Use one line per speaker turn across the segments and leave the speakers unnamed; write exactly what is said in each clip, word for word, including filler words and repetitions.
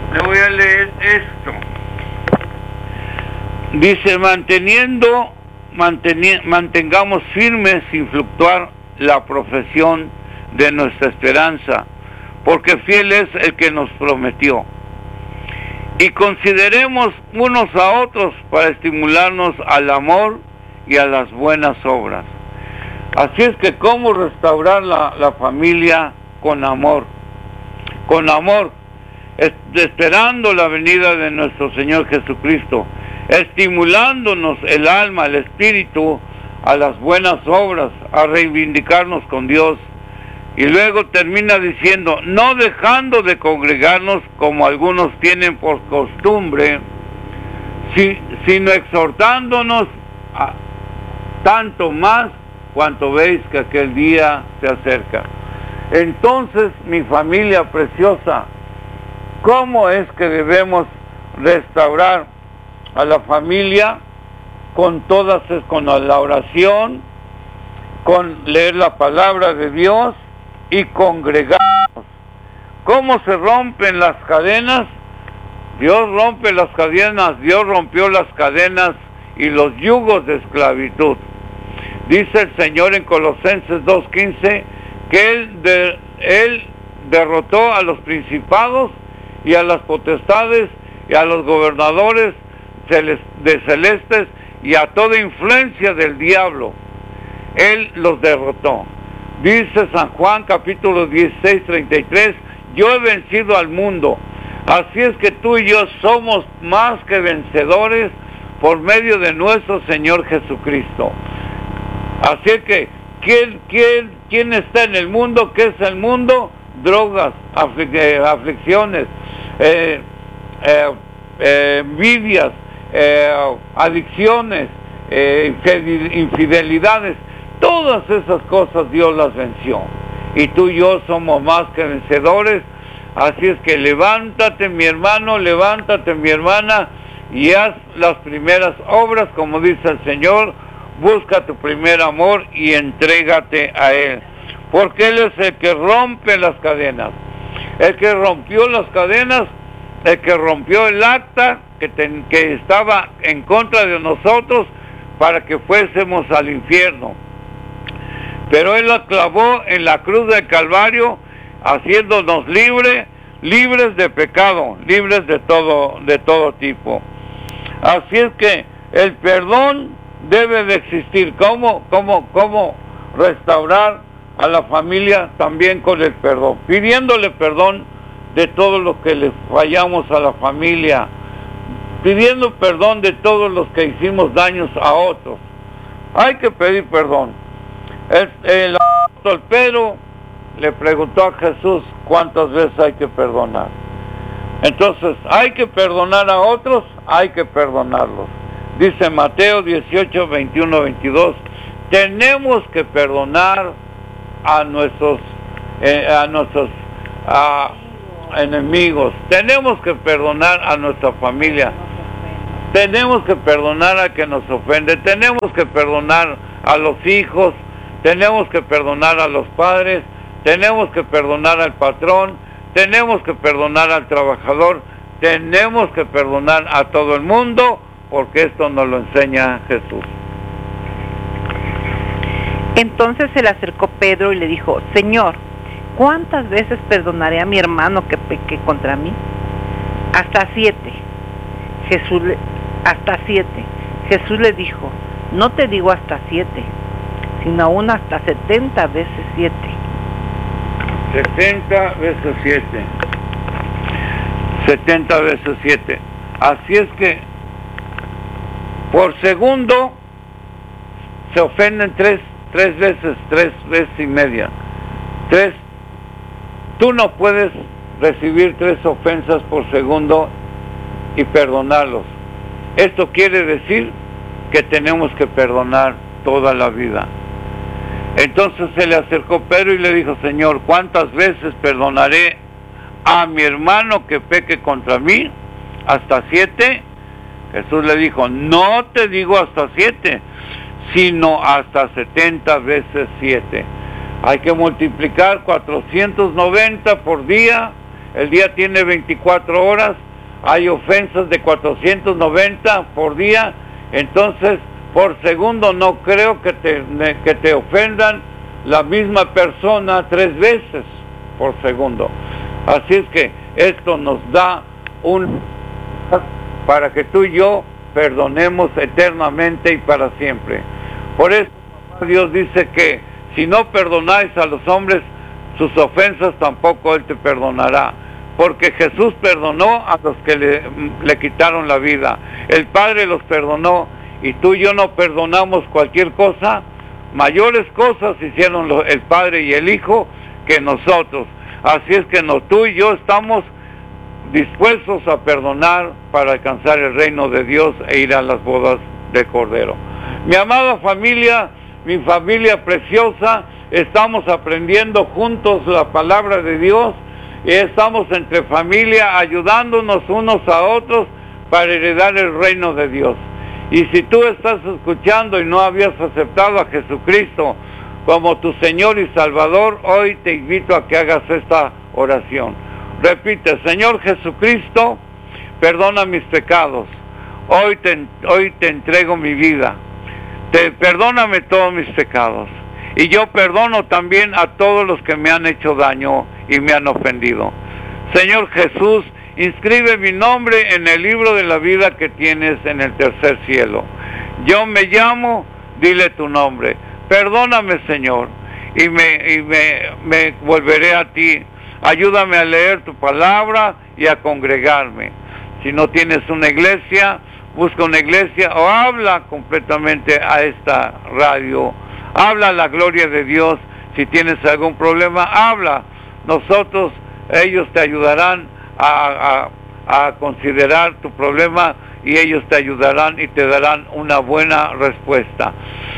Le voy a leer esto. Dice, manteniendo, manteni- mantengamos firmes sin fluctuar la profesión de nuestra esperanza, porque fiel es el que nos prometió. Y consideremos unos a otros para estimularnos al amor y a las buenas obras. Así es que, ¿cómo restaurar la, la familia? Con amor. Con amor, esperando la venida de nuestro Señor Jesucristo, estimulándonos el alma, el espíritu, a las buenas obras, a reivindicarnos con Dios. Y luego termina diciendo, no dejando de congregarnos como algunos tienen por costumbre, si, sino exhortándonos a, tanto más cuanto veis que aquel día se acerca. Entonces, mi familia preciosa, ¿cómo es que debemos restaurar a la familia? Con todas, con la oración, con leer la palabra de Dios y congregarnos. ¿Cómo se rompen las cadenas? Dios rompe las cadenas, Dios rompió las cadenas y los yugos de esclavitud. Dice el Señor en Colosenses dos quince que Él, de, Él derrotó a los principados y a las potestades y a los gobernadores de celestes y a toda influencia del diablo. Él los derrotó. Dice San Juan capítulo dieciséis, treinta y tres, yo he vencido al mundo. Así es que tú y yo somos más que vencedores por medio de nuestro Señor Jesucristo. Así es que, ¿quién, quién, quién está en el mundo? ¿Qué es el mundo? Drogas, aflic eh, aflicciones, eh, eh, eh, envidias, eh, adicciones, eh, infidelidades. Todas esas cosas Dios las venció. Y tú y yo somos más que vencedores. Así es que levántate, mi hermano, levántate, mi hermana, y haz las primeras obras, como dice el Señor. Busca tu primer amor y entrégate a Él, porque Él es el que rompe las cadenas, el que rompió las cadenas, el que rompió el acta que, ten, que estaba en contra de nosotros para que fuésemos al infierno. Pero Él la clavó en la cruz del Calvario, haciéndonos libres, libres de pecado, libres de todo, de todo tipo. Así es que el perdón debe de existir. ¿Cómo, cómo, cómo restaurar a la familia? También con el perdón, pidiéndole perdón de todo lo que le fallamos a la familia, pidiendo perdón de todos los que hicimos daños a otros. Hay que pedir perdón. El, el apóstol Pedro le preguntó a Jesús cuántas veces hay que perdonar. Entonces, hay que perdonar a otros, hay que perdonarlos. Dice Mateo dieciocho, veintiuno, veintidós, tenemos que perdonar a nuestros, eh, a nuestros a enemigos, tenemos que perdonar a nuestra familia, tenemos que perdonar a que nos ofende, tenemos que perdonar a los hijos, tenemos que perdonar a los padres, tenemos que perdonar al patrón, tenemos que perdonar al trabajador, tenemos que perdonar a todo el mundo, porque esto nos lo enseña Jesús.
Entonces se le acercó Pedro y le dijo, Señor, ¿cuántas veces perdonaré a mi hermano que peque contra mí? Hasta siete. Jesús le, hasta siete. Jesús le dijo, no te digo hasta siete, sino aún hasta setenta veces siete.
Setenta veces siete. Setenta veces siete. Así es que por segundo se ofenden tres, tres veces, tres veces y media. Tres. Tú no puedes recibir tres ofensas por segundo y perdonarlos. Esto quiere decir que tenemos que perdonar toda la vida. Entonces se le acercó Pedro y le dijo, Señor, ¿cuántas veces perdonaré a mi hermano que peque contra mí? ¿Hasta siete? Jesús le dijo, no te digo hasta siete, sino hasta setenta veces siete. Hay que multiplicar cuatrocientos noventa por día el día tiene veinticuatro horas, hay ofensas de cuatrocientos noventa por día, entonces por segundo no creo que te, que te ofendan la misma persona tres veces por segundo. Así es que esto nos da un para que tú y yo perdonemos eternamente y para siempre. Por eso Dios dice que si no perdonáis a los hombres sus ofensas, tampoco Él te perdonará, porque Jesús perdonó a los que le, le quitaron la vida. El Padre los perdonó, y tú y yo no perdonamos cualquier cosa. Mayores cosas hicieron los, el Padre y el Hijo que nosotros. Así es que no, tú y yo estamos dispuestos a perdonar para alcanzar el reino de Dios e ir a las bodas del Cordero. Mi amada familia, mi familia preciosa, estamos aprendiendo juntos la palabra de Dios y estamos entre familia ayudándonos unos a otros para heredar el reino de Dios. Y si tú estás escuchando y no habías aceptado a Jesucristo como tu Señor y Salvador, hoy te invito a que hagas esta oración. Repite: Señor Jesucristo, perdona mis pecados. Hoy te, hoy te entrego mi vida. Te, perdóname todos mis pecados. Y yo perdono también a todos los que me han hecho daño y me han ofendido. Señor Jesús, inscribe mi nombre en el libro de la vida que tienes en el tercer cielo. Yo me llamo, dile tu nombre. Perdóname, Señor, y me, y me, me volveré a ti. Ayúdame a leer tu palabra y a congregarme. Si no tienes una iglesia, busca una iglesia o habla completamente a esta radio. Habla la gloria de Dios. Si tienes algún problema, habla. Nosotros, ellos te ayudarán a, a, a considerar tu problema y ellos te ayudarán y te darán una buena respuesta.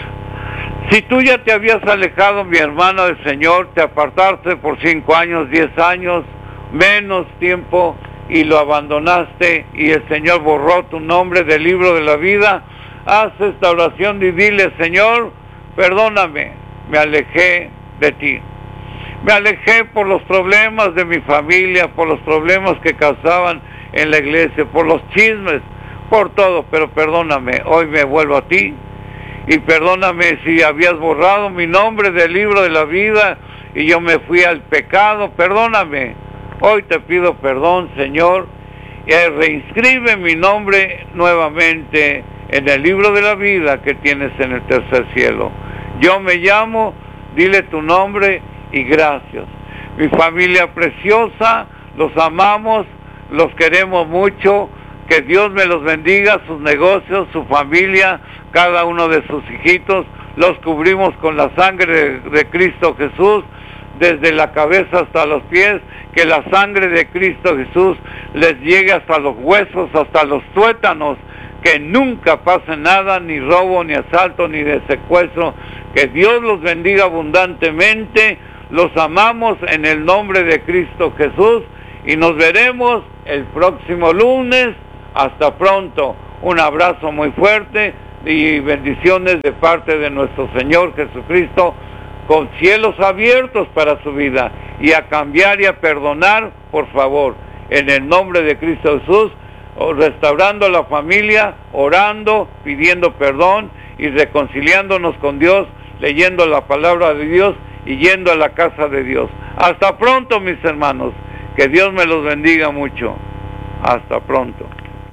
Si tú ya te habías alejado, mi hermano del Señor, te apartaste por cinco años, diez años, menos tiempo, y lo abandonaste, y el Señor borró tu nombre del libro de la vida, haz esta oración y dile: Señor, perdóname, me alejé de ti. Me alejé por los problemas de mi familia, por los problemas que causaban en la iglesia, por los chismes, por todo, pero perdóname, hoy me vuelvo a ti. Y perdóname si habías borrado mi nombre del libro de la vida y yo me fui al pecado, perdóname. Hoy te pido perdón, Señor, y reinscribe mi nombre nuevamente en el libro de la vida que tienes en el tercer cielo. Yo me llamo, dile tu nombre y gracias. Mi familia preciosa, los amamos, los queremos mucho. Que Dios me los bendiga, sus negocios, su familia, cada uno de sus hijitos. Los cubrimos con la sangre de, de Cristo Jesús, desde la cabeza hasta los pies. Que la sangre de Cristo Jesús les llegue hasta los huesos, hasta los tuétanos. Que nunca pase nada, ni robo, ni asalto, ni de secuestro. Que Dios los bendiga abundantemente. Los amamos en el nombre de Cristo Jesús. Y nos veremos el próximo lunes. Hasta pronto. Un abrazo muy fuerte y bendiciones de parte de nuestro Señor Jesucristo, con cielos abiertos para su vida, y a cambiar y a perdonar, por favor, en el nombre de Cristo Jesús, restaurando la familia, orando, pidiendo perdón y reconciliándonos con Dios, leyendo la palabra de Dios y yendo a la casa de Dios. Hasta pronto, mis hermanos. Que Dios me los bendiga mucho. Hasta pronto.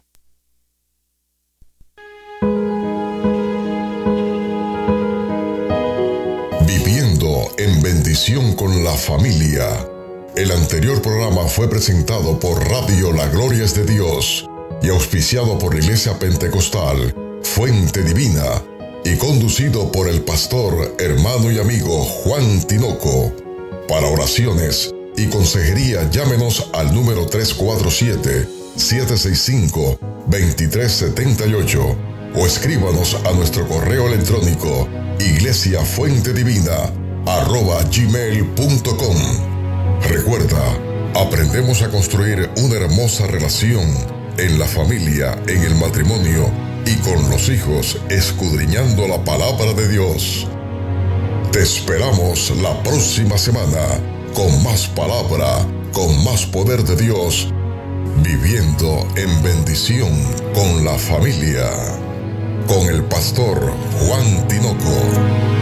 En bendición con la familia. El anterior programa fue presentado por Radio La Gloria es de Dios y auspiciado por la Iglesia Pentecostal Fuente Divina y conducido por el pastor, hermano y amigo Juan Tinoco. Para oraciones y consejería, llámenos al número tres cuatro siete, siete seis cinco, dos tres siete ocho o escríbanos a nuestro correo electrónico iglesiafuentedivina arroba gmail punto com. Recuerda, aprendemos a construir una hermosa relación en la familia, en el matrimonio y con los hijos, escudriñando la palabra de Dios. Te esperamos la próxima semana con más palabra con más poder de Dios, viviendo en bendición con la familia, con el pastor Juan Tinoco.